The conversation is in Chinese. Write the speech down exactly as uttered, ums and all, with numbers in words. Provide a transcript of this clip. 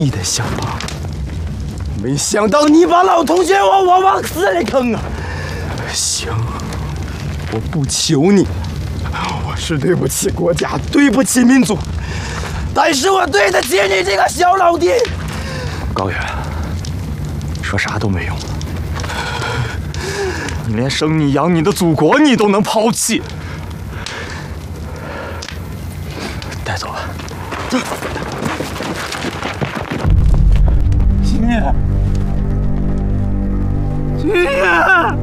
你的想法，没想到你把老同学我我往死里坑啊！行，我不求你，我是对不起国家，对不起民族，但是我对得起你这个小老弟。高远，说啥都没用，你连生你养你的祖国你都能抛弃，带走吧。走。 秦野，秦野。